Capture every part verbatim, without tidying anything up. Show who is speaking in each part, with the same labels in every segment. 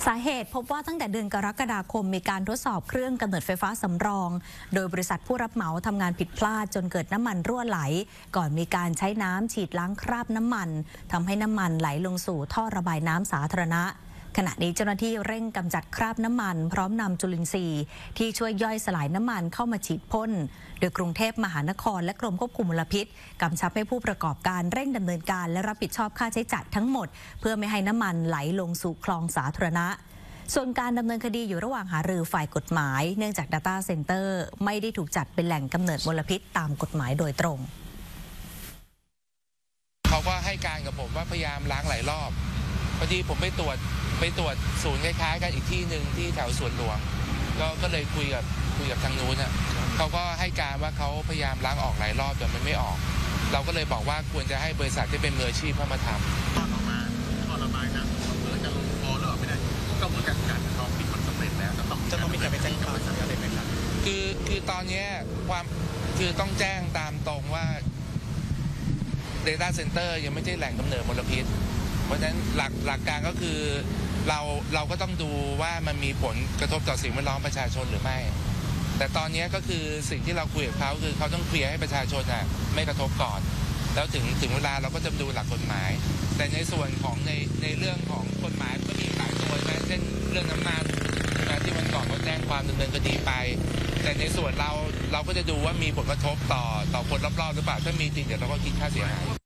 Speaker 1: สาเหตุพบว่าตั้งแต่เดือนกรกฎาคมมีการทดสอบเครื่องกำเนิดไฟฟ้าสำรองโดยบริษัทผู้รับเหมาทำงานผิดพลาดจนเกิดน้ำมันรั่วไหลก่อนมีการใช้น้ำฉีดล้างคราบน้ำมันทำให้น้ำมันไหลลงสู่ท่อระบายน้ำสาธารณะขณะนี้เจ้าหน้าที่เร่งกำจัดคราบน้ำมันพร้อมนำจุลินทรีย์ที่ช่วยย่อยสลายน้ำมันเข้ามาฉีดพ่นโดยกรุงเทพมหานครและกรมควบคุมมลพิษกำชับให้ผู้ประกอบการเร่งดำเนินการและรับผิดชอบค่าใช้จ่ายทั้งหมดเพื่อไม่ให้น้ำมันไหลลงสู่คลองสาธารณะส่วนการดำเนินคดีอยู่ระหว่างหารือฝ่ายกฎหมายเนื่องจาก Data Center ไม่ได้ถูกจัดเป็นแหล่งกำเนิดมลพิษตามกฎหมายโดยตรง
Speaker 2: เขาก็ให้การกับผมว่าพยายามล้างหลายรอบพอดีผมไปตรวจไปตรวจศูนย์คล้ายๆกันอีกที่หนึ่งที่แถวสวนหลวงก็ก็เลยคุยกับคุยกับทางนู้นน่ะเขาก็ให้การว่าเขาพยายามล้างออกหลายรอบแต่มันไม่ออกเราก็เลยบอกว่าควรจะให้บริษัทที่เป็นมืออาชีพเข้ามาทำ
Speaker 3: ตอนออกมาท่อระบายน้ำเพื่อจะลงคอหรือเปล่าไม่ได้ก็เหมือนกันการเขาปิดมันสำเร็จแล้วจะต้องจะต้องมีการไปแจ้งกับบริษัทอะไรไหมครับ
Speaker 2: คือคือตอนนี้ความคือต้องแจ้งตามตรงว่า Data Center ยังไม่ใช่แหล่งกำเนิดมลพิษเพราะฉะนั้นหลักหลักการก็คือเราเราก็ต้องดูว่ามันมีผลกระทบต่อสิ่งแวดล้อมประชาชนหรือไม่แต่ตอนนี้ก็คือสิ่งที่เราคุยกับเขาคือเขาต้องเคลียร์ให้ประชาชนอ่ะไม่กระทบก่อนแล้วถึงถึงเวลาเราก็จะดูหลักกฎหมายแต่ในส่วนของในในเรื่องของกฎหมายก็มีหลายตัวนะเช่นเรื่องน้ำมันนะที่วันก่อนเขาแจ้งความดำเนินคดีไปแต่ในส่วนเราเราก็จะดูว่ามีผลกระทบต่อต่อคนรอบๆหรือเปล่าถ้ามีจริงเดี๋ยวเราก็คิดค่าเสียหาย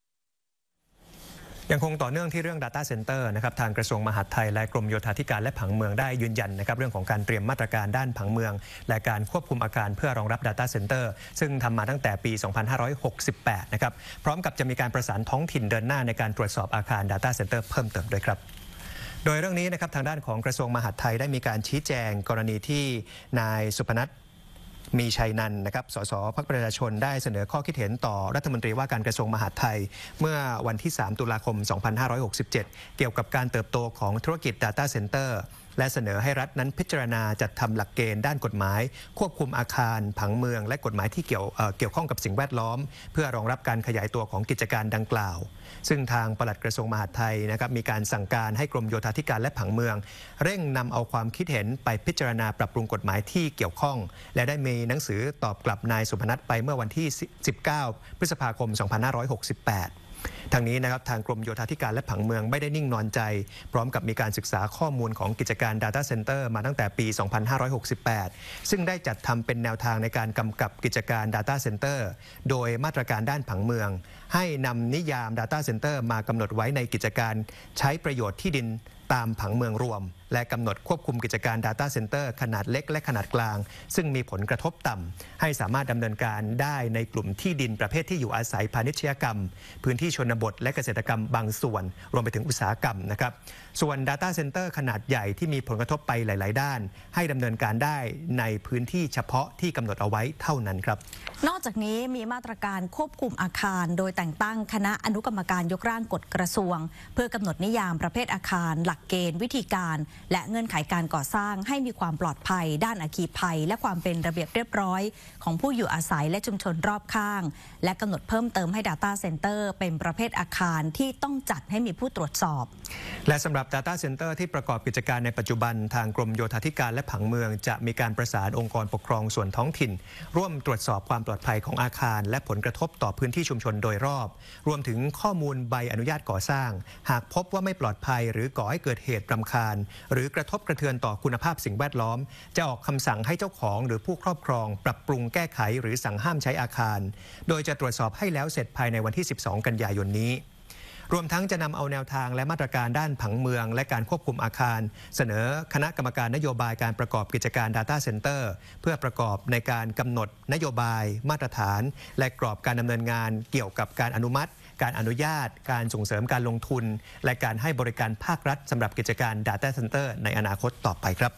Speaker 4: ยังคงต่อเนื่องที่เรื่อง Data Center นะครับทางกระทรวงมหาดไทยและกรมโยธาธิการและผังเมืองได้ยืนยันนะครับเรื่องของการเตรียมมาตรการด้านผังเมืองและการควบคุมอาคารเพื่อรองรับ Data Center ซึ่งทำมาตั้งแต่ปี สองพันห้าร้อยหกสิบแปด นะครับพร้อมกับจะมีการประสานท้องถิ่นเดินหน้าในการตรวจสอบอาคาร Data Center เพิ่มเติมด้วยครับโดยเรื่องนี้นะครับทางด้านของกระทรวงมหาดไทยได้มีการชี้แจงกรณีที่นายสุพนัทมีชัยนันท์นะครับสสพรรคประชาชนได้เสนอข้อคิดเห็นต่อรัฐมนตรีว่าการกระทรวงมหาดไทยเมื่อวันที่สามตุลาคมสองพันห้าร้อยหกสิบเจ็ดเกี่ยวกับการเติบโตของธุรกิจ Data Center และเสนอให้รัฐนั้นพิจารณาจัดทำหลักเกณฑ์ด้านกฎหมายควบคุมอาคารผังเมืองและกฎหมายที่เกี่ยวเอ่อเกี่ยวข้องกับสิ่งแวดล้อมเพื่อรองรับการขยายตัวของกิจการดังกล่าวซึ่งทางปลัดกระทรวงมหาดไทยนะครับมีการสั่งการให้กรมโยธาธิการและผังเมืองเร่งนำเอาความคิดเห็นไปพิจารณาปรับปรุงกฎหมายที่เกี่ยวข้องและได้มีหนังสือตอบกลับนายสุพนัทไปเมื่อวันที่สิบเก้าพฤษภาคมสองพันห้าร้อยหกสิบแปดทางนี้นะครับทางกรมโยธาธิการและผังเมืองไม่ได้นิ่งนอนใจพร้อมกับมีการศึกษาข้อมูลของกิจการ Data Center มาตั้งแต่ปี สองพันห้าร้อยหกสิบแปด ซึ่งได้จัดทำเป็นแนวทางในการกำกับกิจการ Data Center โดยมาตรการด้านผังเมืองให้นำนิยาม Data Center มากำหนดไว้ในกิจการใช้ประโยชน์ที่ดินตามผังเมืองรวมและกำหนดควบคุมกิจการ Data Center ขนาดเล็กและขนาดกลางซึ่งมีผลกระทบต่ำให้สามารถดำเนินการได้ในกลุ่มที่ดินประเภทที่อยู่อาศัยพาณิชยกรรมพื้นที่ชนบทและเกษตรกรรมบางส่วนรวมไปถึงอุตสาหกรรมนะครับส่วน Data Center ขนาดใหญ่ที่มีผลกระทบไปหลายๆด้านให้ดำเนินการได้ในพื้นที่เฉพาะที่กำหนดเอาไว้เท่านั้นครับ
Speaker 1: นอกจากนี้มีมาตรการควบคุมอาคารโดยแต่งตั้งคณะอนุกรรมการยกร่างกฎกระทรวงเพื่อกำหนดนิยามประเภทอาคารหลักเกณฑ์วิธีการและเงื่อนไขการก่อสร้างให้มีความปลอดภัยด้านอัคคีภัยและความเป็นระเบียบเรียบร้อยของผู้อยู่อาศัยและชุมชนรอบข้างและกำหนดเพิ่มเติมให้ Data Center เป็นประเภทอาคารที่ต้องจัดให้มีผู้ตรวจสอบ
Speaker 4: และสำหรับ Data Center ที่ประกอบกิจการในปัจจุบันทางกรมโยธาธิการและผังเมืองจะมีการประสานองค์กรปกครองส่วนท้องถิ่นร่วมตรวจสอบความปลอดภัยของอาคารและผลกระทบต่อพื้นที่ชุมชนโดยรอบรวมถึงข้อมูลใบอนุญาตก่อสร้างหากพบว่าไม่ปลอดภัยหรือก่อให้เกิดเหตุรำคาญหรือกระทบกระเทือนต่อคุณภาพสิ่งแวดล้อมจะออกคำสั่งให้เจ้าของหรือผู้ครอบครองปรับปรุงแก้ไขหรือสั่งห้ามใช้อาคารโดยจะตรวจสอบให้แล้วเสร็จภายในวันที่สิบสองกันยายนนี้รวมทั้งจะนำเอาแนวทางและมาตรการด้านผังเมืองและการควบคุมอาคารเสนอคณะกรรมการนโยบายการประกอบกิจการ Data Center เพื่อประกอบในการกำหนดนโยบายมาตรฐานและกรอบการดำเนินงานเกี่ยวกับการอนุมัติการอนุญาตการส่งเสริมการลงทุนและการให้บริการภาครัฐสำหรับกิจการ Data Center ในอนาคตต่อไปครับ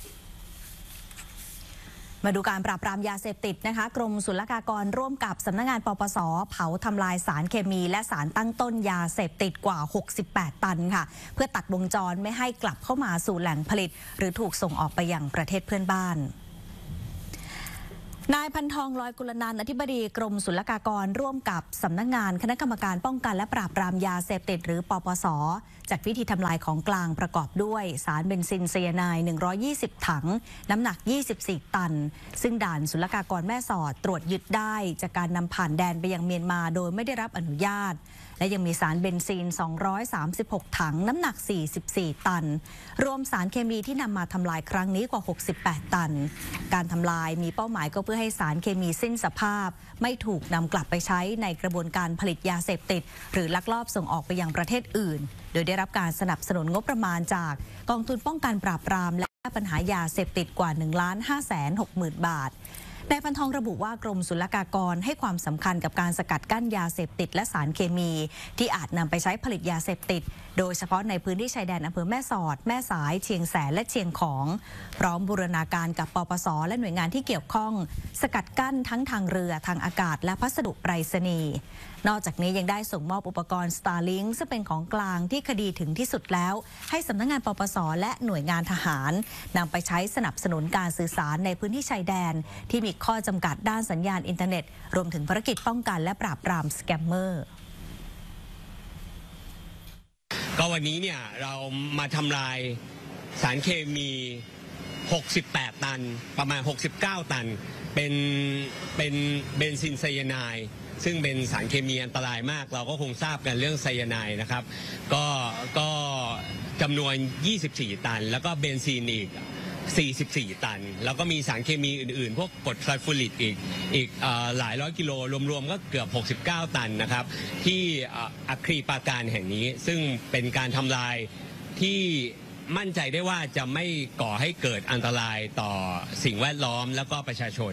Speaker 1: มาดูการปราบปรามยาเสพติดนะคะกรมศุลกากรร่วมกับสำนักงานปปส.เผาทำลายสารเคมีและสารตั้งต้นยาเสพติดกว่าหกสิบแปดตันค่ะเพื่อตัดวงจรไม่ให้กลับเข้ามาสู่แหล่งผลิตหรือถูกส่งออกไปยังประเทศเพื่อนบ้านนายพันทองลอยกุลนันท์อธิบดีกรมศุลกากรร่วมกับสำนักงานคณะกรรมการป้องกันและปราบปรามยาเสพติดหรือปปส.จัดพิธีทำลายของกลางประกอบด้วยสารเบนซินไซยาไนด์หนึ่งร้อยยี่สิบถังน้ำหนักยี่สิบสี่ตันซึ่งด่านศุลกากรแม่สอดตรวจยึดได้จากการนำผ่านแดนไปยังเมียนมาโดยไม่ได้รับอนุญาตและยังมีสารเบนซินสองร้อยสามสิบหกถังน้ำหนักสี่สิบสี่ตันรวมสารเคมีที่นำมาทำลายครั้งนี้กว่าหกสิบแปดตันการทำลายมีเป้าหมายก็เพื่อให้สารเคมีสิ้นสภาพไม่ถูกนำกลับไปใช้ในกระบวนการผลิตยาเสพติดหรือลักลอบส่งออกไปยังประเทศอื่นโดยได้รับการสนับสนุนงบประมาณจากกองทุนป้องกันปราบปรามและปัญหายาเสพติดกว่า หนึ่งล้านห้าแสนหกหมื่น บาทนายพันทองระบุว่ากรมศุลกากรให้ความสำคัญกับการสกัดกั้นยาเสพติดและสารเคมีที่อาจนำไปใช้ผลิตยาเสพติดโดยเฉพาะในพื้นที่ชายแดนอำเภอแม่สอดแม่สายเชียงแสนและเชียงของพร้อมบูรณาการกับปปส.และหน่วยงานที่เกี่ยวข้องสกัดกั้นทั้งทางเรือทางอากาศและพัสดุไปรษณีย์นอกจากนี้ยังได้ส่งมอบอุปกรณ์ Starlink ซึ่งเป็นของกลางที่คดีถึงที่สุดแล้วให้สำนักงานปปส.และหน่วยงานทหารนำไปใช้สนับสนุนการสื่อสารในพื้นที่ชายแดนที่มีข้อจำกัดด้านสัญญาณอินเทอร์เน็ตรวมถึงภารกิจป้องกันและปราบปรามสแกมเมอร์
Speaker 5: ก็วันนี้เนี่ยเรามาทำลายสารเคมีหกสิบแปดตันประมาณหกสิบเก้าตันเป็นเป็นเบนซินไซยาไนด์ซึ่งเป็นสารเคมีอันตรายมากเราก็คงทราบกันเรื่องไซยาไนด์นะครับก็ก็จำนวนยี่สิบสี่ตันแล้วก็เบนซินอีกสี่สิบสี่ตันแล้วก็มีสารเคมีอื่นๆพวกกรดซัลฟูริกอีกอีกหลายร้อยกิโลรวมๆก็เกือบหกสิบเก้าตันนะครับที่อัครีปราการแห่งนี้ซึ่งเป็นการทำลายที่มั่นใจได้ว่าจะไม่ก่อให้เกิดอันตรายต่อสิ่งแวดล้อมแล้วก็ประชาชน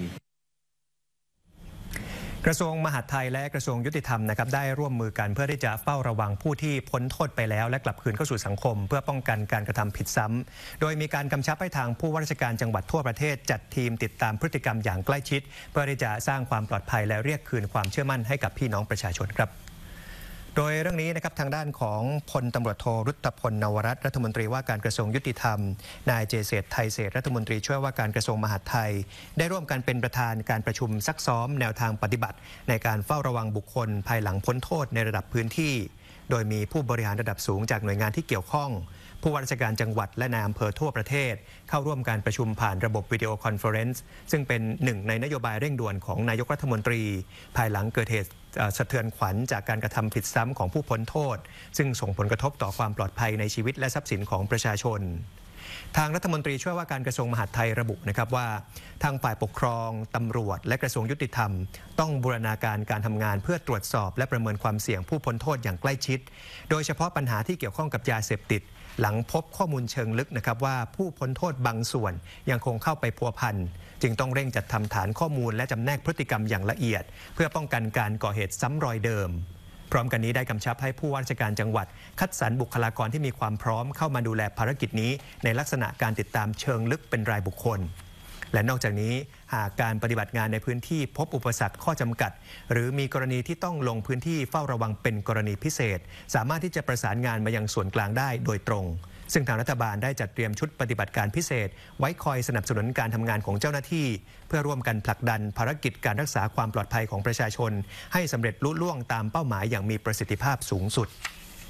Speaker 4: กระทรวงมหาดไทยและกระทรวงยุติธรรมนะครับได้ร่วมมือกันเพื่อที่จะเฝ้าระวังผู้ที่พ้นโทษไปแล้วและกลับคืนเข้าสู่สังคมเพื่อป้องกันการกระทำผิดซ้ำโดยมีการกำชับให้ทางผู้ว่าราชการจังหวัดทั่วประเทศจัดทีมติดตามพฤติกรรมอย่างใกล้ชิดเพื่อที่จะสร้างความปลอดภัยและเรียกคืนความเชื่อมั่นให้กับพี่น้องประชาชนครับโดยเรื่องนี้นะครับทางด้านของพลตำรวจโทรุตพลนวรัตน์รัฐมนตรีว่าการกระทรวงยุติธรรมนายเจเศรษฐ์ไทยเศรษฐ์รัฐมนตรีช่วยว่าการกระทรวงมหาดไทยได้ร่วมกันเป็นประธานการประชุมซักซ้อมแนวทางปฏิบัติในการเฝ้าระวังบุคคลภายหลังพ้นโทษในระดับพื้นที่โดยมีผู้บริหารระดับสูงจากหน่วยงานที่เกี่ยวข้องผู้ว่าราชการจังหวัดและนายอำเภอทั่วประเทศเข้าร่วมการประชุมผ่านระบบวิดีโอคอนเฟอเรนซ์ซึ่งเป็นหนึ่งในนโยบายเร่งด่วนของนายกรัฐมนตรีภายหลังเกิดเหตุสะเทือนขวัญจากการกระทำผิดซ้ำของผู้พ้นโทษซึ่งส่งผลกระทบต่อความปลอดภัยในชีวิตและทรัพย์สินของประชาชนทางรัฐมนตรีช่วยว่าการกระทรวงมหาดไทยระบุนะครับว่าทางฝ่ายปกครองตำรวจและกระทรวงยุติธรรมต้องบูรณาการการทำงานเพื่อตรวจสอบและประเมินความเสี่ยงผู้พ้นโทษอย่างใกล้ชิดโดยเฉพาะปัญหาที่เกี่ยวข้องกับยาเสพติดหลังพบข้อมูลเชิงลึกนะครับว่าผู้พ้นโทษบางส่วนยังคงเข้าไปพัวพันจึงต้องเร่งจัดทำฐานข้อมูลและจำแนกพฤติกรรมอย่างละเอียดเพื่อป้องกันการก่อเหตุซ้ำรอยเดิมพร้อมกันนี้ได้กำชับให้ผู้ว่าราชการจังหวัดคัดสรรบุคลากรที่มีความพร้อมเข้ามาดูแลภารกิจนี้ในลักษณะการติดตามเชิงลึกเป็นรายบุคคลและนอกจากนี้หากการปฏิบัติงานในพื้นที่พบอุปสรรคข้อจำกัดหรือมีกรณีที่ต้องลงพื้นที่เฝ้าระวังเป็นกรณีพิเศษสามารถที่จะประสานงานมายังส่วนกลางได้โดยตรงซึ่งทางรัฐบาลได้จัดเตรียมชุดปฏิบัติการพิเศษไว้คอยสนับสนุนการทำงานของเจ้าหน้าที่เพื่อร่วมกันผลักดันภารกิจการรักษาความปลอดภัยของประชาชนให้สำเร็จลุล่วงตามเป้าหมายอย่างมีประสิทธิภาพสูงสุด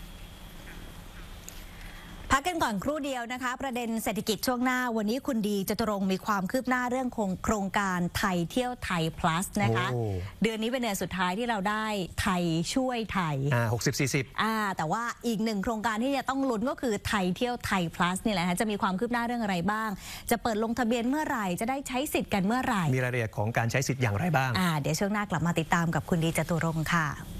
Speaker 1: พักกันก่อนครู่เดียวนะคะประเด็นเศรษฐกิจช่วงหน้าวันนี้คุณดีจตุรงค์มีความคืบหน้าเรื่องโครงการไทยเที่ยวไทย plus นะคะเดือนนี้เป็นเดือนสุดท้ายที่เราได้ไทยช่วยไทย
Speaker 4: อ่าหกสิบ สี่สิบ
Speaker 1: อ่าแต่ว่าอีกหนึ่งโครงการที่จะต้องลุ้นก็คือไทยเที่ยวไทย plus นี่แหละนะจะมีความคืบหน้าเรื่องอะไรบ้างจะเปิดลงทะเบียนเมื่อไหร่จะได้ใช้สิทธิ์กันเมื่อไหร่
Speaker 4: มีรายละเอียดของการใช้สิทธิ์อย่างไรบ้าง
Speaker 1: อ่าเดี๋ยวช่วงหน้ากลับมาติดตามกับคุณดีจตุรงค์ค่ะ